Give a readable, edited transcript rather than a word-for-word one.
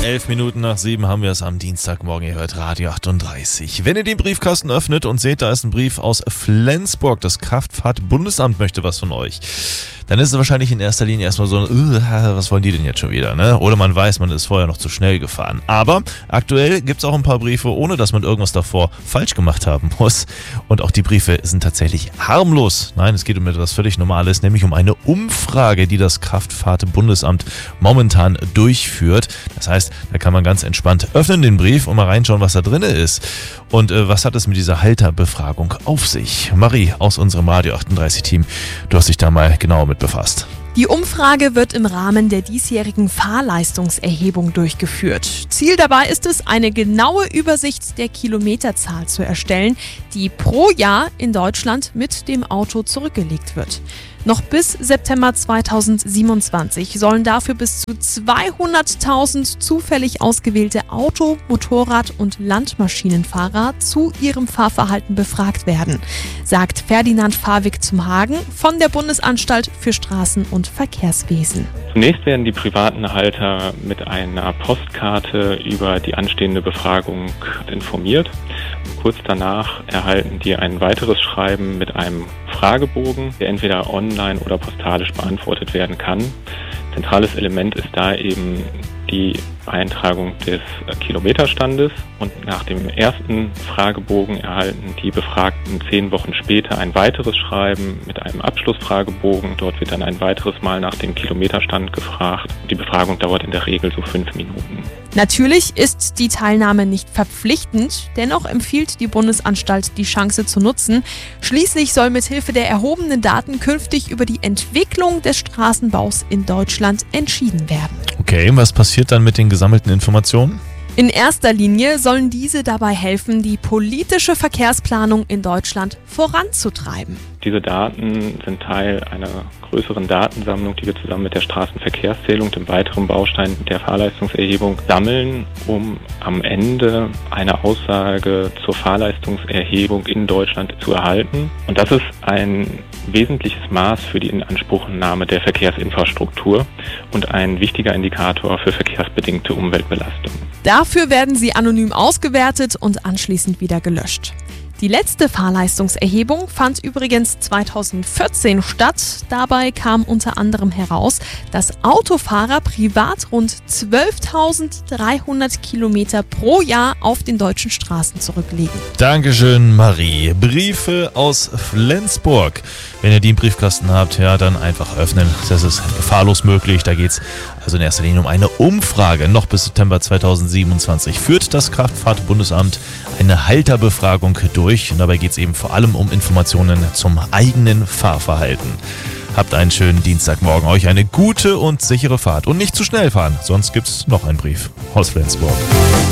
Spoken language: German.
7:11 haben wir es am Dienstagmorgen. Ihr hört Radio 38. Wenn ihr den Briefkasten öffnet und seht, da ist ein Brief aus Flensburg, das Kraftfahrtbundesamt möchte was von euch, dann ist es wahrscheinlich in erster Linie erstmal so was wollen die denn jetzt schon wieder, ne? Oder man weiß, man ist vorher noch zu schnell gefahren. Aber aktuell gibt es auch ein paar Briefe, ohne dass man irgendwas davor falsch gemacht haben muss. Und auch die Briefe sind tatsächlich harmlos. Nein, es geht um etwas völlig Normales, nämlich um eine Umfrage, die das Kraftfahrtbundesamt momentan durchführt. Das heißt, da kann man ganz entspannt öffnen den Brief und mal reinschauen, was da drin ist. Und was hat es mit dieser Halterbefragung auf sich? Marie aus unserem Radio 38-Team, du hast dich da mal genau mit befasst. Die Umfrage wird im Rahmen der diesjährigen Fahrleistungserhebung durchgeführt. Ziel dabei ist es, eine genaue Übersicht der Kilometerzahl zu erstellen, die pro Jahr in Deutschland mit dem Auto zurückgelegt wird. Noch bis September 2027 sollen dafür bis zu 200.000 zufällig ausgewählte Auto-, Motorrad- und Landmaschinenfahrer zu ihrem Fahrverhalten befragt werden, sagt Ferdinand Fahrwig zum Hagen von der Bundesanstalt für Straßen- und Verkehrswesen. Zunächst werden die privaten Halter mit einer Postkarte über die anstehende Befragung informiert. Kurz danach erhalten die ein weiteres Schreiben mit einem Fragebogen, der entweder online oder postalisch beantwortet werden kann. Zentrales Element ist da eben die Eintragung des Kilometerstandes und nach dem ersten Fragebogen erhalten die Befragten 10 Wochen später ein weiteres Schreiben mit einem Abschlussfragebogen. Dort wird dann ein weiteres Mal nach dem Kilometerstand gefragt. Die Befragung dauert in der Regel so 5 Minuten. Natürlich ist die Teilnahme nicht verpflichtend, dennoch empfiehlt die Bundesanstalt, die Chance zu nutzen. Schließlich soll mithilfe der erhobenen Daten künftig über die Entwicklung des Straßenbaus in Deutschland entschieden werden. Okay, was passiert dann mit den gesammelten Informationen? In erster Linie sollen diese dabei helfen, die politische Verkehrsplanung in Deutschland voranzutreiben. Diese Daten sind Teil einer größeren Datensammlung, die wir zusammen mit der Straßenverkehrszählung, dem weiteren Baustein der Fahrleistungserhebung, sammeln, um am Ende eine Aussage zur Fahrleistungserhebung in Deutschland zu erhalten. Und das ist ein wesentliches Maß für die Inanspruchnahme der Verkehrsinfrastruktur und ein wichtiger Indikator für verkehrsbedingte Umweltbelastung. Dafür werden sie anonym ausgewertet und anschließend wieder gelöscht. Die letzte Fahrleistungserhebung fand übrigens 2014 statt. Dabei kam unter anderem heraus, dass Autofahrer privat rund 12.300 Kilometer pro Jahr auf den deutschen Straßen zurücklegen. Dankeschön, Marie. Briefe aus Flensburg. Wenn ihr die im Briefkasten habt, ja, dann einfach öffnen. Das ist gefahrlos möglich. Da geht es also in erster Linie um eine Umfrage. Noch bis September 2027 führt das Kraftfahrtbundesamt eine Halterbefragung durch. Und dabei geht es eben vor allem um Informationen zum eigenen Fahrverhalten. Habt einen schönen Dienstagmorgen. Euch eine gute und sichere Fahrt. Und nicht zu schnell fahren, sonst gibt es noch einen Brief aus Flensburg.